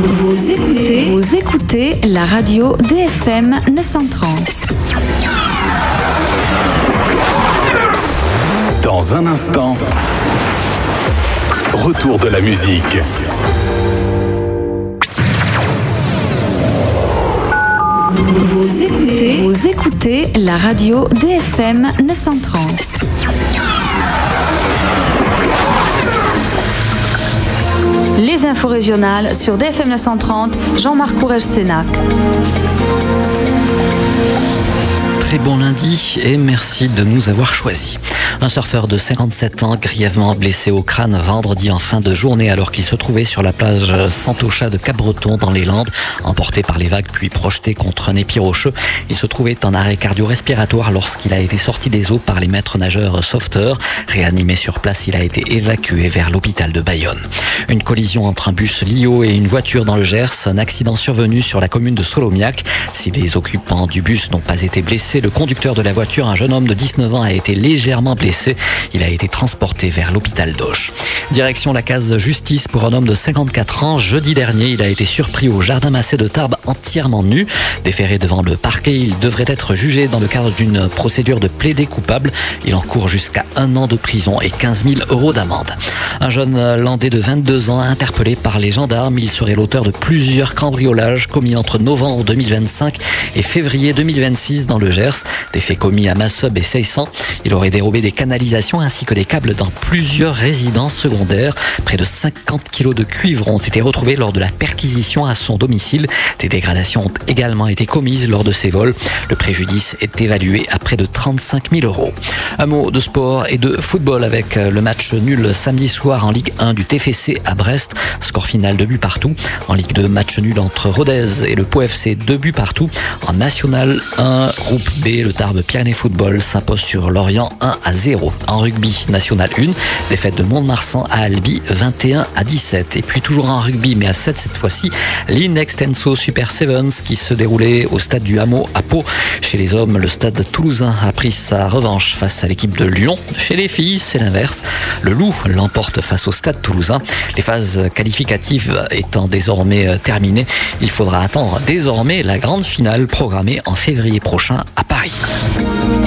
Vous écoutez la radio DFM 930. Dans un instant, retour de la musique. Vous écoutez la radio DFM 930. Les infos régionales sur DFM 930, Jean-Marc Courrèges-Sénac. Très bon lundi et merci de nous avoir choisis. Un surfeur de 57 ans grièvement blessé au crâne vendredi en fin de journée alors qu'il se trouvait sur la plage Santochat de Cap-Breton dans les Landes, emporté par les vagues puis projeté contre un épi rocheux. Il se trouvait en arrêt cardio-respiratoire lorsqu'il a été sorti des eaux par les maîtres nageurs sauveteurs. Réanimé sur place, il a été évacué vers l'hôpital de Bayonne. Une collision entre un bus Lio et une voiture dans le Gers, un accident survenu sur la commune de Solomiac. Si les occupants du bus n'ont pas été blessés, le conducteur de la voiture, un jeune homme de 19 ans, a été légèrement blessé. Il a été transporté vers l'hôpital d'Auch. Direction la case justice pour un homme de 54 ans. Jeudi dernier, il a été surpris au jardin Massé de Tarbes entièrement nu. Déféré devant le parquet, il devrait être jugé dans le cadre d'une procédure de plaidé coupable. Il encourt jusqu'à 1 an de prison et 15 000 € d'amende. Un jeune landais de 22 ans interpellé par les gendarmes. Il serait l'auteur de plusieurs cambriolages commis entre novembre 2025 et février 2026 dans le Gers. Des faits commis à Massub et Seissan. Il aurait dérobé des canalisations ainsi que des câbles dans plusieurs résidences secondaires. Près de 50 kilos de cuivre ont été retrouvés lors de la perquisition à son domicile. Des dégradations ont également été commises lors de ces vols. Le préjudice est évalué à près de 35 000 €. Un mot de sport et de football avec le match nul samedi soir en Ligue 1 du TFC à Brest. Score final 2 buts partout. En Ligue 2, match nul entre Rodez et le Pau FC, 2 buts partout. En National 1, groupe B, le Tarbes Pyrénées Football s'impose sur Lorient 1-0. En rugby, National 1, défaite de Mont-de-Marsan à Albi 21-17. Et puis toujours en rugby, mais à 7 cette fois-ci, l'Inextenso Super Sevens qui se déroulait au stade du Hameau à Pau. Chez les hommes, le stade toulousain a pris sa revanche face à l'équipe de Lyon. Chez les filles, c'est l'inverse. Le Loup l'emporte face au stade toulousain. Les phases qualificatives étant désormais terminées, il faudra attendre désormais la grande finale programmée en février prochain à Paris.